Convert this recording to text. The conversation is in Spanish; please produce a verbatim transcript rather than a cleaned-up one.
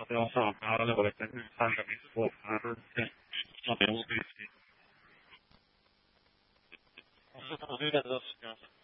te vamos a bajar de boletín al capítulo por favor, que no tenemos que decir. Nosotros estamos viviendo dos,